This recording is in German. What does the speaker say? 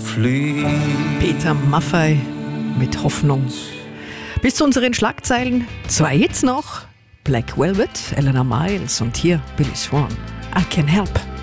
fliehen. Peter Maffay mit Hoffnung. Bis zu unseren Schlagzeilen 2 Hits noch. Black Velvet, Eleanor Miles und hier Billy Swan. I Can Help.